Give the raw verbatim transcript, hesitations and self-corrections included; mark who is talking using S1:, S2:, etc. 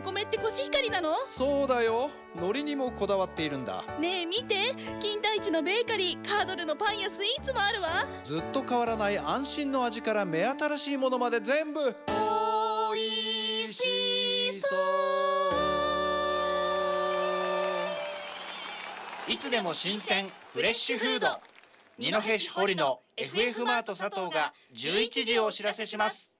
S1: 米ってコシヒカリなの？
S2: そうだよ、海苔にもこだわっているんだ。
S1: ねえ見て、金田一のベーカリー、カードルのパンやスイーツもあるわ。
S2: ずっと変わらない安心の味から目新しいものまで全部おいしそう。
S3: いつでも新鮮フレッシュフード。二戸市堀の エフエフ マート佐藤がじゅういちじをお知らせします。